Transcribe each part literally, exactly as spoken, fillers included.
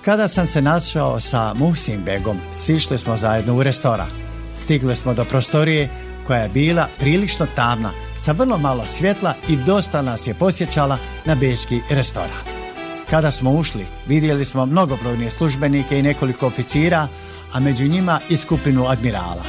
Kada sam se našao sa Muhsin Begom, sišli smo zajedno u restoran. Stigli smo do prostorije koja je bila prilično tamna, sa vrlo malo svjetla i dosta nas je posjećala na bečki restoran. Kada smo ušli, vidjeli smo mnogobrojne službenike i nekoliko oficira, a među njima i skupinu admirala.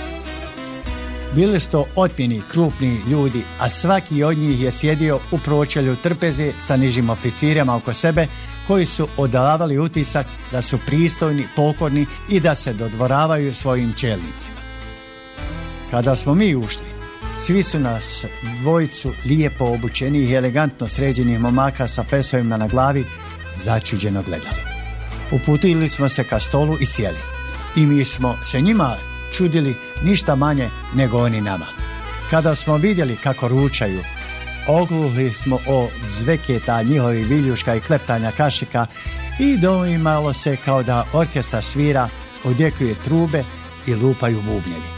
Bili su to otmjeni, krupni ljudi, a svaki od njih je sjedio u pročelju trpeze sa nižim oficirima oko sebe, koji su odavali utisak da su pristojni, pokorni i da se dodvoravaju svojim čelnicima. Kada smo mi ušli, svi su nas dvojicu lijepo obučenih i elegantno sređenih momaka sa pesovima na glavi začuđeno gledali. Uputili smo se ka stolu i sjeli. I mi smo se njima čudili ništa manje nego oni nama. Kada smo vidjeli kako ručaju, ogluhli smo o zveketa njihovih viljuška i kleptanja kašika i doimalo se kao da orkestar svira, odjekuje trube i lupaju bubnjevi.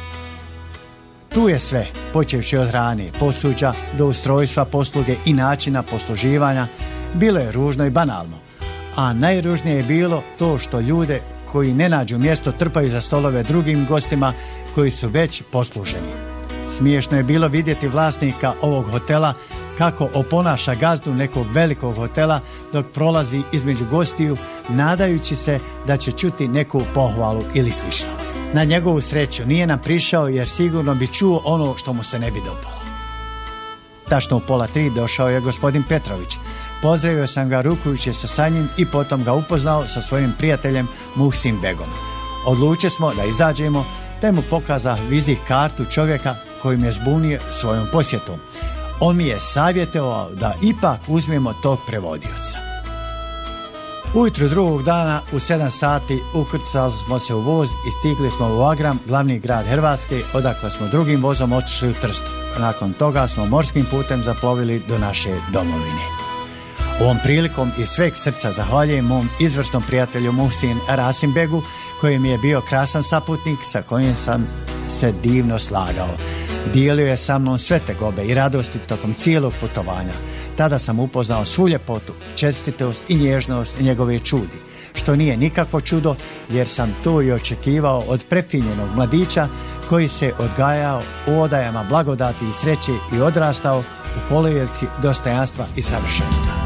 Tu je sve, počevši od hrane, posuđa do ustrojstva posluge i načina posluživanja, bilo je ružno i banalno, a najružnije je bilo to što ljude koji ne nađu mjesto trpaju za stolove drugim gostima koji su već posluženi. Smiješno je bilo vidjeti vlasnika ovog hotela kako oponaša gazdu nekog velikog hotela dok prolazi između gostiju, nadajući se da će čuti neku pohvalu ili slično. Na njegovu sreću nije nam prišao jer sigurno bi čuo ono što mu se ne bi dopalo. Tačno u pola tri došao je gospodin Petrović. Pozdravio sam ga rukujući se sa njim i potom ga upoznao sa svojim prijateljem Muhsin Begom. Odlučili smo da izađemo, te mu pokazao vizit kartu čovjeka koji me zbunio svojom posjetom. On mi je savjetovao da ipak uzmemo tog prevodioca. Ujutro drugog dana u sedam sati ukrcali smo se u voz i stigli smo u Agram, glavni grad Hrvatske, odakle smo drugim vozom otišli u Trst. Nakon toga smo morskim putem zaplovili do naše domovine. Ovom prilikom iz sveg srca zahvaljujem mom izvrsnom prijatelju Muhsin Rasim Begu, koji mi je bio krasan saputnik sa kojim sam se divno slagao. Dijelio je sa mnom sve tegobe i radosti tokom cijelog putovanja. Tada sam upoznao svu ljepotu, čestitost i nježnost njegove čudi, što nije nikakvo čudo jer sam to i očekivao od prefinjenog mladića koji se odgajao u odajama blagodati i sreće i odrastao u kolevci dostojanstva i savršenstva.